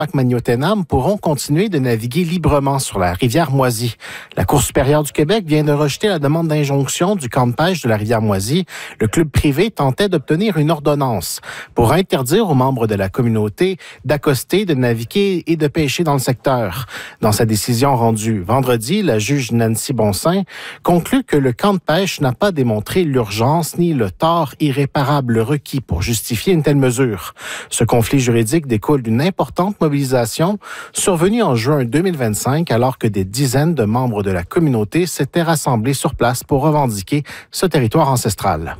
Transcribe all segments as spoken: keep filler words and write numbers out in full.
Magnotenam pourront continuer de naviguer librement sur la rivière Moisy. La Cour supérieure du Québec vient de rejeter la demande d'injonction du camp de pêche de la rivière Moisy. Le club privé tentait d'obtenir une ordonnance pour interdire aux membres de la communauté d'accoster, de naviguer et de pêcher dans le secteur. Dans sa décision rendue vendredi, la juge Nancy Bonsaint conclut que le camp de pêche n'a pas démontré l'urgence ni le tort irréparable requis pour justifier une telle mesure. Ce conflit juridique découle d'une importante mobilisation survenue en juin deux mille vingt-cinq alors que des dizaines de membres de la communauté s'étaient rassemblés sur place pour revendiquer ce territoire ancestral.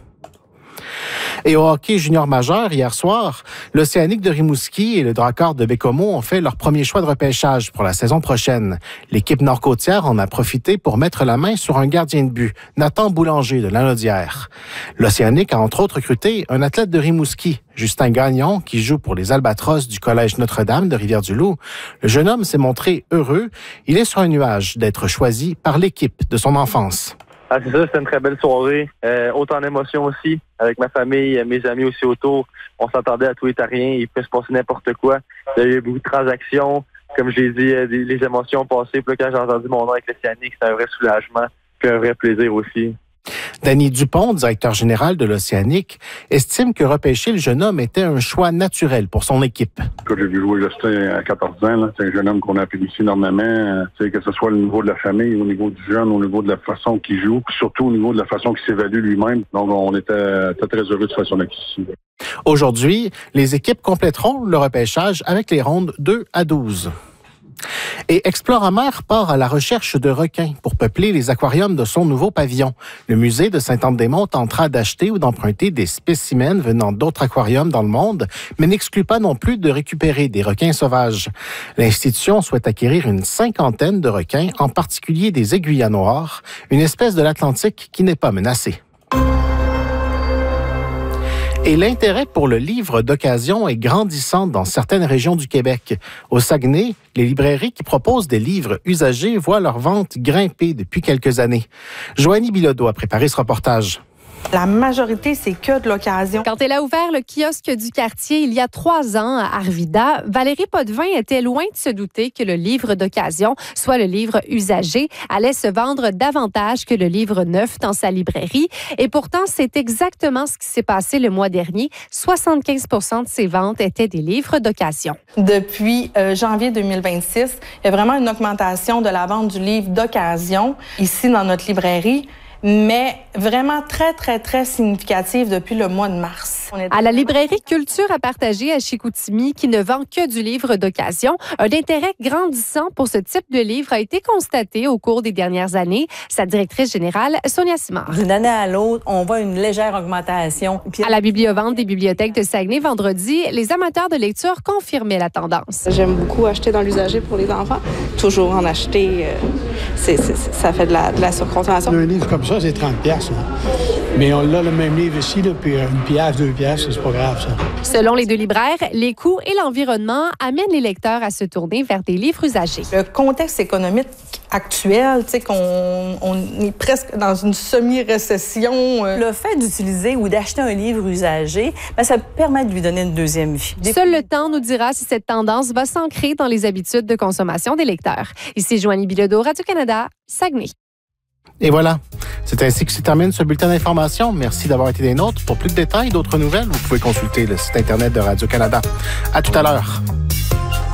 Et au hockey junior majeur, hier soir, l'Océanique de Rimouski et le Drakkar de Bécomo ont fait leur premier choix de repêchage pour la saison prochaine. L'équipe nord-côtière en a profité pour mettre la main sur un gardien de but, Nathan Boulanger de Lanaudière. L'Océanique a entre autres recruté un athlète de Rimouski, Justin Gagnon, qui joue pour les Albatros du Collège Notre-Dame de Rivière-du-Loup. Le jeune homme s'est montré heureux. Il est sur un nuage d'être choisi par l'équipe de son enfance. Ah, c'est ça, c'était une très belle soirée. Euh, autant d'émotions aussi, avec ma famille, mes amis aussi autour. On s'entendait à tout et à rien. Il peut se passer n'importe quoi. Il y a eu beaucoup de transactions. Comme je l'ai dit, euh, les émotions passées. Puis là, quand j'ai entendu mon nom avec l'Océanique, c'était un vrai soulagement. Puis un vrai plaisir aussi. Danny Dupont, directeur général de l'Océanique, estime que repêcher le jeune homme était un choix naturel pour son équipe. Quand j'ai vu jouer Justin à quatorze ans, là, c'est un jeune homme qu'on a apprécié énormément, euh, que ce soit au niveau de la famille, au niveau du jeune, au niveau de la façon qu'il joue, surtout au niveau de la façon qu'il s'évalue lui-même. Donc, on était très, très heureux de faire son acquisition. Aujourd'hui, les équipes compléteront le repêchage avec les rondes deux à douze. Et Exploramer part à la recherche de requins pour peupler les aquariums de son nouveau pavillon. Le musée de Sainte-Anne-des-Monts tentera d'acheter ou d'emprunter des spécimens venant d'autres aquariums dans le monde, mais n'exclut pas non plus de récupérer des requins sauvages. L'institution souhaite acquérir une cinquantaine de requins, en particulier des aiguillas noirs, une espèce de l'Atlantique qui n'est pas menacée. Et l'intérêt pour le livre d'occasion est grandissant dans certaines régions du Québec. Au Saguenay, les librairies qui proposent des livres usagés voient leur vente grimper depuis quelques années. Joanie Bilodeau a préparé ce reportage. La majorité, c'est que de l'occasion. Quand elle a ouvert le kiosque du quartier il y a trois ans à Arvida, Valérie Potvin était loin de se douter que le livre d'occasion, soit le livre usagé, allait se vendre davantage que le livre neuf dans sa librairie. Et pourtant, c'est exactement ce qui s'est passé le mois dernier. soixante-quinze pour cent de ses ventes étaient des livres d'occasion. Depuis euh, janvier deux mille vingt-six, il y a vraiment une augmentation de la vente du livre d'occasion ici dans notre librairie, mais vraiment très, très, très significative depuis le mois de mars. À la librairie Culture à partager à Chicoutimi, qui ne vend que du livre d'occasion, un intérêt grandissant pour ce type de livre a été constaté au cours des dernières années. Sa directrice générale, Sonia Simard. D'une année à l'autre, on voit une légère augmentation. Puis... À la bibliovente des bibliothèques de Saguenay vendredi, les amateurs de lecture confirmaient la tendance. J'aime beaucoup acheter dans l'usager pour les enfants. Toujours en acheter, euh, c'est, c'est, ça fait de la, de la surconsommation. Un livre comme ça, c'est trente piastres. Mais on a le même livre ici, là, puis une pièce, deux pièces, c'est pas grave, ça. Selon les deux libraires, les coûts et l'environnement amènent les lecteurs à se tourner vers des livres usagés. Le contexte économique actuel, tu sais, qu'on on est presque dans une semi-récession. Euh... Le fait d'utiliser ou d'acheter un livre usagé, bien, ça permet de lui donner une deuxième vie. Seul le temps nous dira si cette tendance va s'ancrer dans les habitudes de consommation des lecteurs. Ici Joanie Bilodeau, Radio-Canada, Saguenay. Et voilà, c'est ainsi que se termine ce bulletin d'information. Merci d'avoir été des nôtres. Pour plus de détails et d'autres nouvelles, vous pouvez consulter le site Internet de Radio-Canada. À tout à l'heure.